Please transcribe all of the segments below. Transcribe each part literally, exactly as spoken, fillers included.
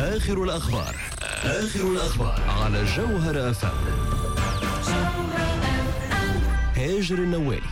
آخر الأخبار آخر الأخبار على جوهر أف أم. هاجر النوالي.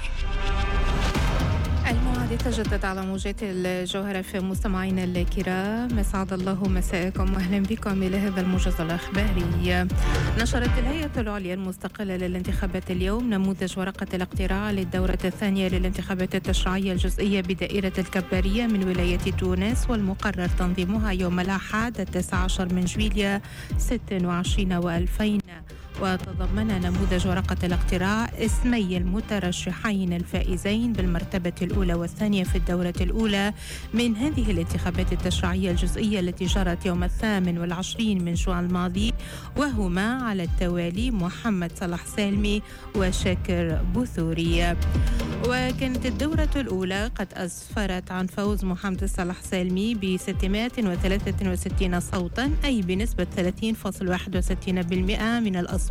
الموعد تجدد على موجات الجوهرة في مستمعينا الكرام، مسعد الله مساءكم واهلا بكم الى هذا الموجز الاخباري. نشرت الهيئة العليا المستقلة للانتخابات اليوم نموذج ورقة الاقتراع للدورة الثانية للانتخابات التشريعية الجزئية بدائرة الكبارية من ولاية تونس، والمقرر تنظيمها يوم الأحد التاسع عشر من جويلية ستة وعشرين وألفين. وتضمن نموذج ورقة الاقتراع اسمي المترشحين الفائزين بالمرتبة الأولى والثانية في الدورة الأولى من هذه الانتخابات التشريعية الجزئية التي جرت يوم الثامن والعشرين من جوان الماضي، وهما على التوالي محمد صلاح سالمي وشاكر بوثوري. وكانت الدورة الأولى قد أسفرت عن فوز محمد صلاح سالمي ب ستمائة وثلاثة وستين صوتا، أي بنسبة ثلاثين فاصلة واحد وستين بالمئة من الأصوات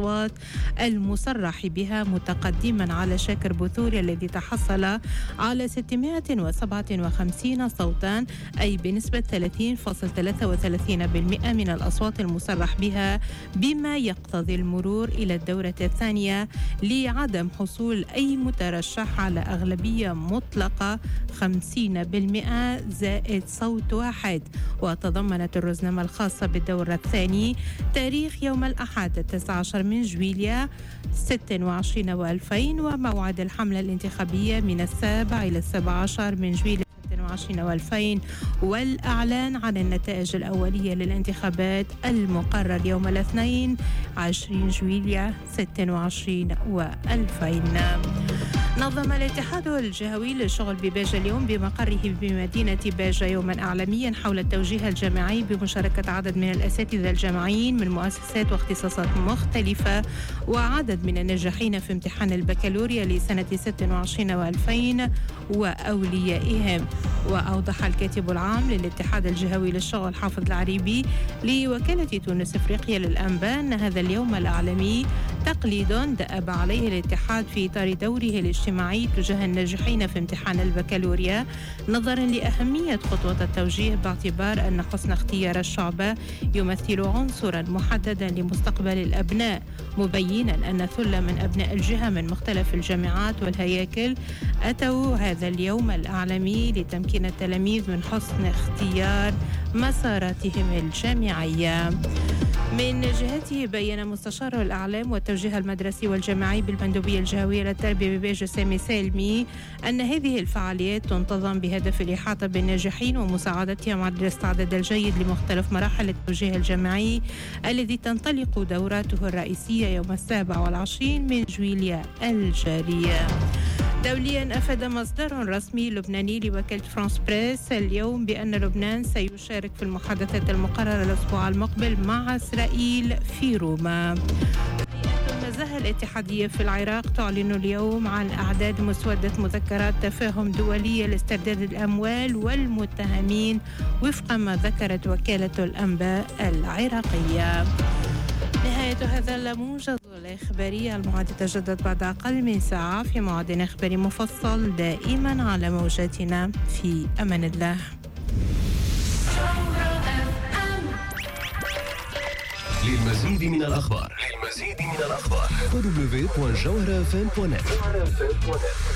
المصرح بها، متقدما على شاكر بوثوري الذي تحصل على ستمائة وسبعة وخمسين صوتا، أي بنسبة ثلاثين فاصلة ثلاثة وثلاثين بالمئة من الأصوات المصرح بها، بما يقتضي المرور إلى الدورة الثانية لعدم حصول أي مترشح على أغلبية مطلقة خمسين بالمئة زائد صوت واحد. وتضمنت الرزنامة الخاصة بالدورة الثانية تاريخ يوم الأحد التاسع عشر من جويلية ستة وعشرين وألفين، وموعد الحملة الانتخابية من السابع إلى السابع عشر من جويلية ستة وعشرين وألفين، والإعلان عن النتائج الأولية للانتخابات المقرر يوم الاثنين عشرين جويلية ستة وعشرين وألفين. نظم الاتحاد الجهوي للشغل بباجة اليوم بمقره بمدينة باجة يوما إعلاميا حول التوجيه الجامعي بمشاركة عدد من الأساتذة الجامعيين من مؤسسات واختصاصات مختلفة وعدد من الناجحين في امتحان البكالوريا لسنة ستة وعشرين وألفين وأوليائهم. وأوضح الكاتب العام للاتحاد الجهوي للشغل حافظ العريبي لوكالة تونس إفريقيا للأنباء أن هذا اليوم الإعلامي تقليد دأب عليه الاتحاد في إطار دوره الاجتماعي تجاه الناجحين في امتحان البكالوريا، نظرا لأهمية خطوة التوجيه باعتبار أن حسن اختيار الشعب يمثل عنصرا محددا لمستقبل الأبناء، مبينا أن ثلة من أبناء الجهة من مختلف الجامعات والهياكل أتوا هذا اليوم الإعلامي لتمكين التلاميذ من حسن اختيار مساراتهم الجامعية. من جهته بيّن مستشار الأعلام والتوجيه المدرسي والجامعي بالمندوبية الجهوية للتربية بباجة سامي سالمي أن هذه الفعاليات تنتظم بهدف الإحاطة بالناجحين ومساعدتهم على الاستعداد الجيد لمختلف مراحل التوجيه الجامعي الذي تنطلق دوراته الرئيسية يوم السابع والعشرين من جويلية الجارية. دوليا أفاد مصدر رسمي لبناني لوكالة فرانس بريس اليوم بأن لبنان سيشارك في المحادثات المقررة الأسبوع المقبل مع إسرائيل في روما. النزاهة الاتحادية في العراق تعلن اليوم عن أعداد مسودة مذكرات تفاهم دولية لاسترداد الأموال والمتهمين وفق ما ذكرت وكالة الأنباء العراقية. نهاية هذا الموجز الإخباري، الموعد يتجدد بعد أقل من ساعة في موعد إخباري مفصل دائما على موجاتنا. في أمان الله. للمزيد من الأخبار للمزيد من الأخبار دبليو دبليو دبليو دوت جوهر اف ام دوت نت.